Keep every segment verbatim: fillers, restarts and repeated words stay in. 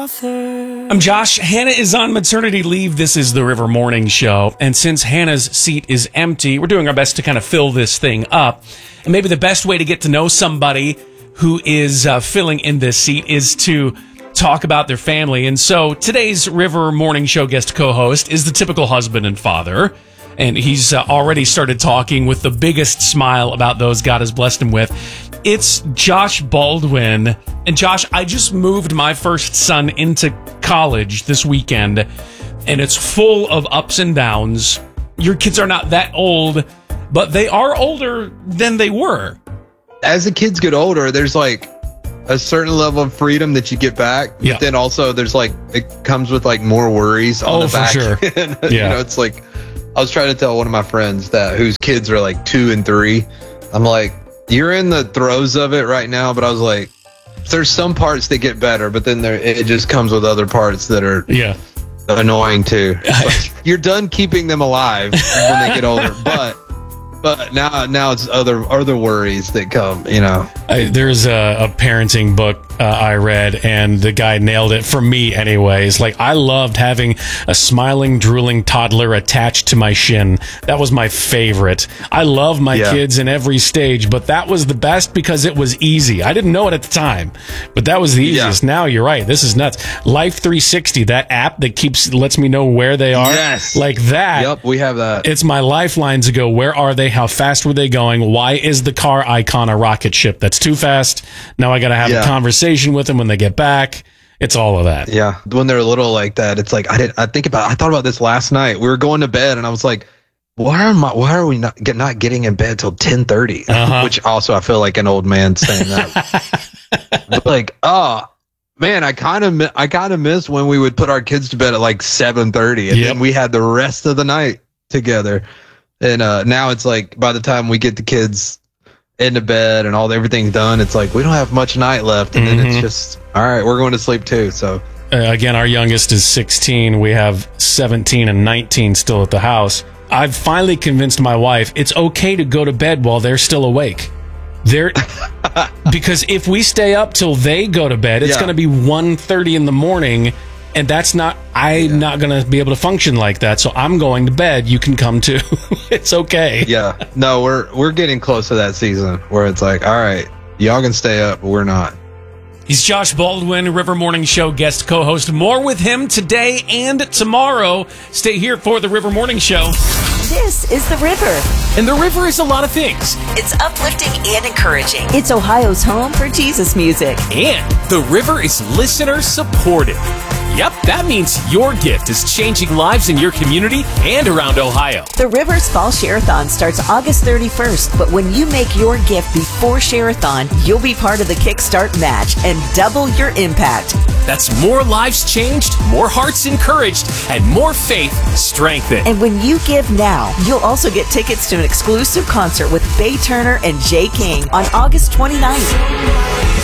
author. I'm Josh. Hannah is on maternity leave. This is the River Morning Show. And since Hannah's seat is empty, we're doing our best to kind of fill this thing up. And maybe the best way to get to know somebody who is uh, filling in this seat is to talk about their family. And so today's River Morning Show guest co-host is the typical husband and father. And he's uh, already started talking with the biggest smile about those God has blessed him with. It's Josh Baldwin. And Josh, I just moved my first son into college this weekend, and it's full of ups and downs. Your kids are not that old, but they are older than they were. As the kids get older, there's like a certain level of freedom that you get back. Yeah. But then also there's like, it comes with like more worries on Oh, the for back. sure. end. Yeah. You know, it's like, I was trying to tell one of my friends that whose kids are like two and three. I'm like, you're in the throes of it right now, but I was like, there's some parts that get better, but then there it just comes with other parts that are Yeah. annoying too. Like, you're done keeping them alive when they get older, but but now now it's other other worries that come, you know. I, there's a, a parenting book uh, I read, and the guy nailed it for me anyways. Like, I loved having a smiling, drooling toddler attached to my shin. That was my favorite. I love my Yeah. kids in every stage, but that was the best because it was easy. I didn't know it at the time, but that was the easiest. Yeah. Now you're right. This is nuts. Life three sixty, that app that keeps lets me know where they are. Yes. Like that. Yep, we have that. It's my lifeline to go, where are they? How fast were they going? Why is the car icon a rocket ship? That's too fast. Now I got to have Yeah. a conversation with them when they get back. It's all of that. Yeah, when they're little like that, it's like I did. I think about. I thought about this last night. We were going to bed, and I was like, "Why am I? Why are we not get, not getting in bed till ten thirty?" Uh-huh. Which also I feel like an old man saying that. But like, oh man, I kind of I kind of miss when we would put our kids to bed at like seven thirty, and Yep. then we had the rest of the night together. And uh, now it's like by the time we get the kids into bed and all everything's done, it's like we don't have much night left, and Mhm. then it's just all right. We're going to sleep too. So. Uh, again, our youngest is sixteen. We have seventeen and nineteen still at the house. I've finally convinced my wife it's okay to go to bed while they're still awake. They're because if we stay up till they go to bed, it's Yeah. going to be one thirty in the morning, and that's not. I'm Yeah. not going to be able to function like that. So I'm going to bed. You can come too. It's okay. Yeah, no, we're we're getting close to that season where it's like, all right, y'all can stay up, but we're not. He's Josh Baldwin, River Morning Show guest co-host. More with him today and tomorrow. Stay here for the River Morning Show. This is The River. And the river is a lot of things. It's uplifting and encouraging. It's Ohio's home for Jesus music. And the river is listener supported. Yep, that means your gift is changing lives in your community and around Ohio. The River's Fall Share-a-thon starts August thirty-first, but when you make your gift before Share-a-thon, you'll be part of the Kickstart match and double your impact. That's more lives changed, more hearts encouraged, and more faith strengthened. And when you give now, you'll also get tickets to an exclusive concert with Bay Turner and Jay King on August twenty-ninth.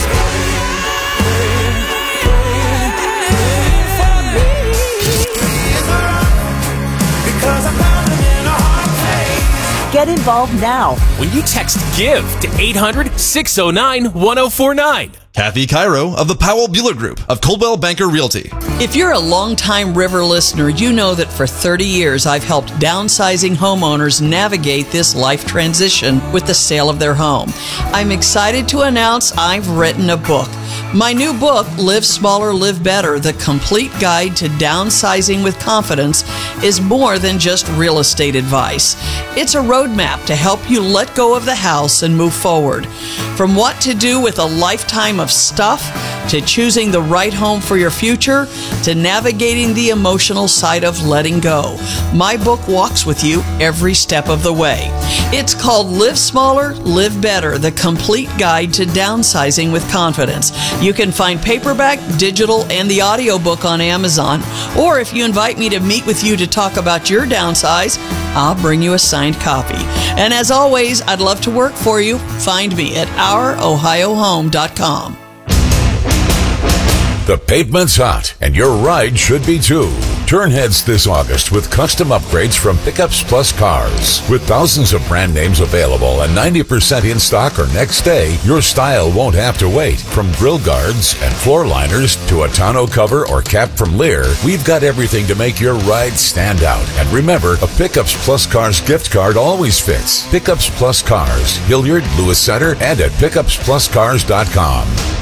Get involved now. When you text GIVE to eight hundred, six oh nine, one oh four nine. Kathy Cairo of the Powell Bueller Group of Coldwell Banker Realty. If you're a longtime River listener, you know that for thirty years I've helped downsizing homeowners navigate this life transition with the sale of their home. I'm excited to announce I've written a book. My new book, Live Smaller, Live Better, The Complete Guide to Downsizing with Confidence, is more than just real estate advice. It's a roadmap to help you let go of the house and move forward. From what to do with a lifetime of stuff, to choosing the right home for your future, to navigating the emotional side of letting go. My book walks with you every step of the way. It's called Live Smaller, Live Better, The Complete Guide to Downsizing with Confidence. You can find paperback, digital, and the audiobook on Amazon. Or if you invite me to meet with you to talk about your downsize, I'll bring you a signed copy. And as always, I'd love to work for you. Find me at our ohio home dot com. The pavement's hot, and your ride should be too. Turn heads this August with custom upgrades from Pickups Plus Cars. With thousands of brand names available and ninety percent in stock or next day, your style won't have to wait. From grill guards and floor liners to a tonneau cover or cap from Lear, we've got everything to make your ride stand out. And remember, a Pickups Plus Cars gift card always fits. Pickups Plus Cars, Hilliard, Lewis Center, and at pickups plus cars dot com.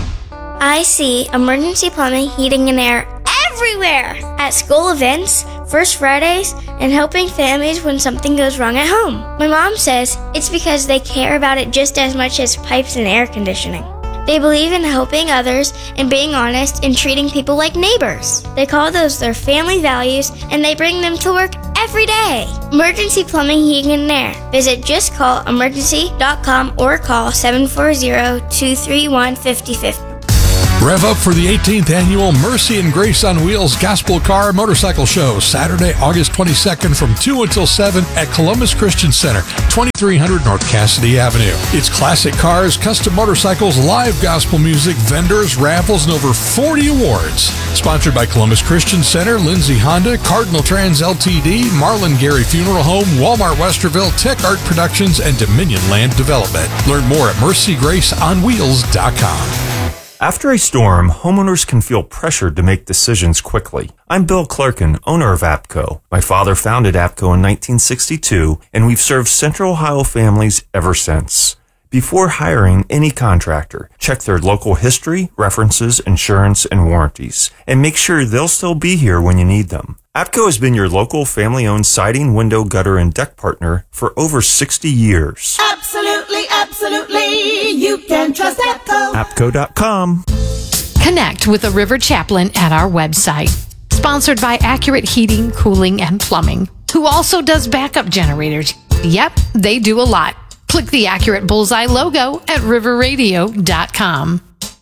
I see emergency plumbing, heating, and air everywhere at school events, First Fridays, and helping families when something goes wrong at home. My mom says it's because they care about it just as much as pipes and air conditioning. They believe in helping others and being honest and treating people like neighbors. They call those their family values, and they bring them to work every day. Emergency Plumbing, Heating, and Air. Visit just call emergency dot com or call seven four zero, two three one, five oh five oh. Rev up for the eighteenth annual Mercy and Grace on Wheels Gospel Car Motorcycle Show, Saturday, August twenty-second from two until seven at Columbus Christian Center, twenty-three hundred North Cassidy Avenue. It's classic cars, custom motorcycles, live gospel music, vendors, raffles, and over forty awards. Sponsored by Columbus Christian Center, Lindsay Honda, Cardinal Trans L T D, Marlin Gary Funeral Home, Walmart Westerville, Tech Art Productions, and Dominion Land Development. Learn more at mercy grace on wheels dot com. After a storm, homeowners can feel pressured to make decisions quickly. I'm Bill Clerkin, owner of APCO. My father founded APCO in nineteen sixty-two, and we've served Central Ohio families ever since. Before hiring any contractor, check their local history, references, insurance, and warranties, and make sure they'll still be here when you need them. APCO has been your local family-owned siding, window, gutter, and deck partner for over sixty years. Absolutely, absolutely, you can trust APCO. APCO dot com. Connect with a River Chaplain at our website. Sponsored by Accurate Heating, Cooling, and Plumbing, who also does backup generators. Yep, they do a lot. Click the Accurate Bullseye logo at river radio dot com.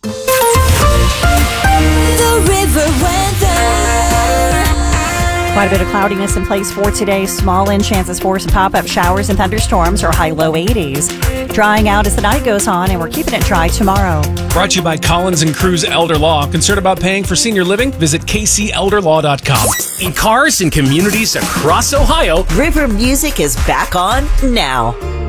The River Weather. Quite a bit of cloudiness in place for today. Small in chances for some pop-up showers and thunderstorms, or high-low eighties. Drying out as the night goes on, and we're keeping it dry tomorrow. Brought to you by Collins and Cruz Elder Law. Concerned about paying for senior living? Visit k c elder law dot com. In cars and communities across Ohio, River Music is back on now.